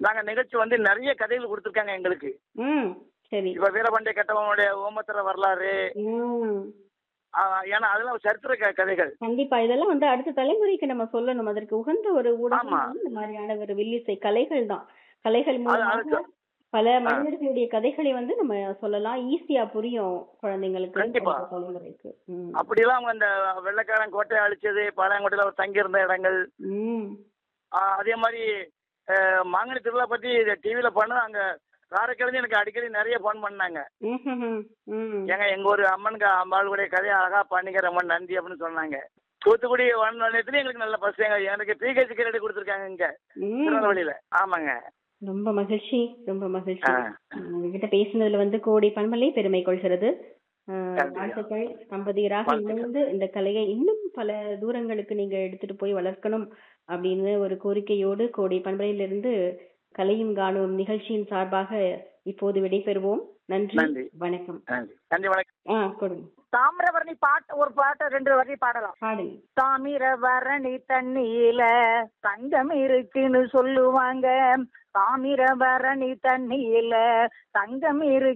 நாங்க நிகழ்ச்சி வந்து நிறைய கதைகள் கொடுத்துருக்காங்க எங்களுக்கு. ம். சரி. இப்ப வீரபாண்டிய கட்டபொம்மனுடைய ஓமத்திர வரலாறு. ம். ஏன்னா அதெல்லாம் சரித்திர கதைகள். கண்டிப்பா. இதெல்லாம் வந்து அடுத்த தலைமுறைக்கு நம்ம சொல்லணும். அதற்கு உகந்த ஒரு ஊடகம் ஆமா. வந்து இந்த மாதிரியான ஒரு வில்லிசை கலைகள் தான். கலைகள் மூலமாக அதுக்கு பல மனிதர்களுடைய கதைகளை வந்து நம்ம சொல்லலாம். ஈஸியா புரியும் குழந்தைங்களுக்கு, கண்டிப்பா. அடுத்த தலைமுறைக்கு. ம். அப்படியெல்லாம் அவங்க அந்த வெள்ளைக்காரன் கோட்டையை அழிச்சது, பாளையங்கோட்டையில அவர் தங்கியிருந்த இடங்கள். ம். அதே மாதிரி மாங்கனி திருவிழா பத்தி டிவியில பண்ண அங்க காரைக்கால எனக்கு அடிக்கடி நிறைய ஃபோன் பண்ணாங்க. ம்ஹும். ம். ஏங்க எங்க ஒரு அம்மனுக்கு அம்பாளுடைய கதையை அழகா பண்ணிக்க ரொம்ப நன்றி அப்படின்னு சொன்னாங்க. தூத்துக்குடி வனத்துலயும் எங்களுக்கு நல்ல பஸ் எனக்கு பிஹெச் கிரேட் கொடுத்துருக்காங்க இங்க ம். திருநெல்வேலியில. ஆமாங்க. ரொம்ப மகிழ்ச்சி, ரொம்ப மகிழ்ச்சி. உங்ககிட்ட பேசினதுல வந்து கோடி பண்பலை பெருமை கொள்கிறது. வாழ்த்துக்கள். தம்பதியராக இணைந்து இந்த கலையை இன்னும் பல தூரங்களுக்கு நீங்க எடுத்துட்டு போய் வளர்க்கணும் அப்படின்னு ஒரு கோரிக்கையோடு கோடி பண்பலையிலிருந்து கலையும் காணும் நிகழ்ச்சியின் சார்பாக இப்போது விடைபெறுவோம். நன்றி, வணக்கம். நன்றி, வணக்கம். கொடுங்க. தாமிரபரணி பாட்டு ஒரு பாட்டு 2 வரி பாடலாம். பாடுங்க. தாமிரபரணி தண்ணியில தங்கம் இருக்குன்னு சொல்லுவாங்க. தாமிரபரணி தண்ணியில தங்கம் இருக்கு